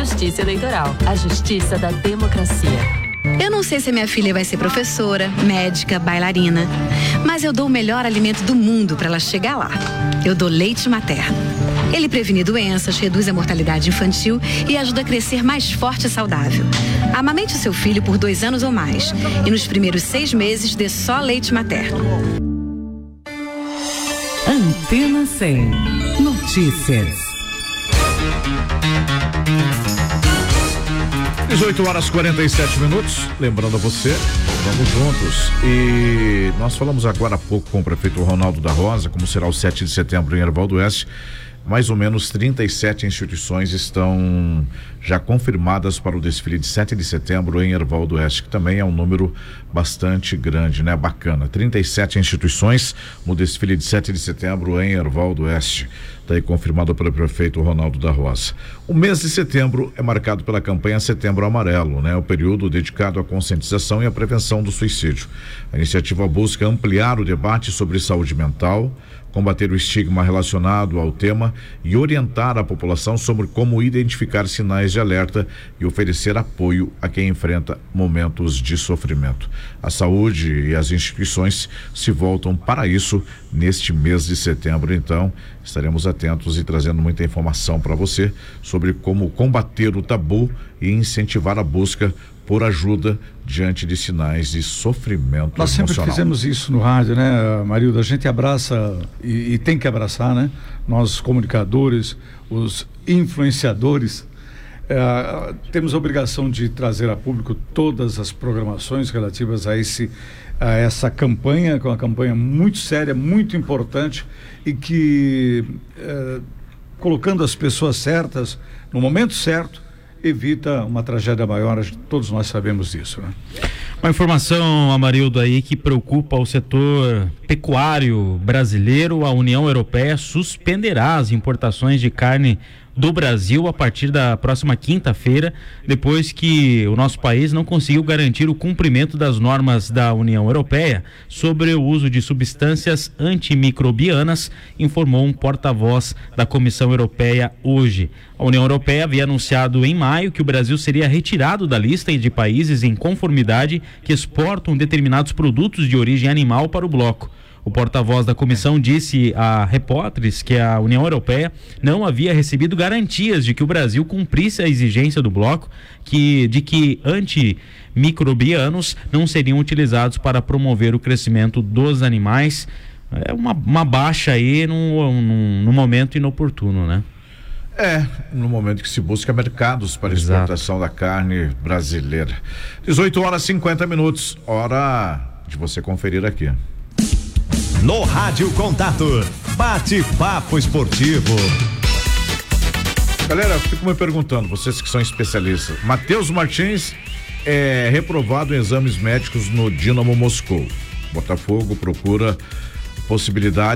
Justiça Eleitoral, a justiça da democracia. Eu não sei se a minha filha vai ser professora, médica, bailarina, mas eu dou o melhor alimento do mundo para ela chegar lá. Eu dou leite materno. Ele previne doenças, reduz a mortalidade infantil e ajuda a crescer mais forte e saudável. Amamente o seu filho por 2 anos ou mais e nos primeiros 6 meses dê só leite materno. Antena 100. Notícias. 18h47. Lembrando a você, vamos juntos. E nós falamos agora há pouco com o prefeito Ronaldo da Rosa, como será o 7 de setembro em Erval do Oeste. Mais ou menos 37 instituições estão já confirmadas para o desfile de 7 de setembro em Erval do Oeste, que também é um número bastante grande, né? Bacana. 37 instituições no desfile de 7 de setembro em Erval do Oeste. Está aí confirmado pelo prefeito Ronaldo da Rosa. O mês de setembro é marcado pela campanha Setembro Amarelo, né? O período dedicado à conscientização e à prevenção do suicídio. A iniciativa busca ampliar o debate sobre saúde mental, combater o estigma relacionado ao tema e orientar a população sobre como identificar sinais de alerta e oferecer apoio a quem enfrenta momentos de sofrimento. A saúde e as instituições se voltam para isso neste mês de setembro, então estaremos atentos e trazendo muita informação para você sobre como combater o tabu e incentivar a busca por ajuda diante de sinais de sofrimento Nós emocional. sempre fizemos isso no rádio, né, Marilda? A gente abraça e tem que abraçar, né? Nós, comunicadores, os influenciadores, temos a obrigação de trazer a público todas as programações relativas a essa campanha, que é uma campanha muito séria, muito importante e que, colocando as pessoas certas, no momento certo, evita uma tragédia maior. Todos nós sabemos disso, né? Uma informação, Amarildo, aí que preocupa o setor pecuário brasileiro. A União Europeia suspenderá as importações de carne do Brasil a partir da próxima quinta-feira, depois que o nosso país não conseguiu garantir o cumprimento das normas da União Europeia sobre o uso de substâncias antimicrobianas, informou um porta-voz da Comissão Europeia hoje. A União Europeia havia anunciado em maio que o Brasil seria retirado da lista de países em conformidade que exportam determinados produtos de origem animal para o bloco. O porta-voz da comissão disse a repórteres que a União Europeia não havia recebido garantias de que o Brasil cumprisse a exigência do bloco de que antimicrobianos não seriam utilizados para promover o crescimento dos animais. É uma baixa aí no momento inoportuno, né? No momento que se busca mercados para exportação da carne brasileira. 18h50, hora de você conferir aqui. No Rádio Contato, bate-papo esportivo. Galera, eu fico me perguntando, vocês que são especialistas, Matheus Martins é reprovado em exames médicos no Dinamo Moscou. Botafogo procura possibilidade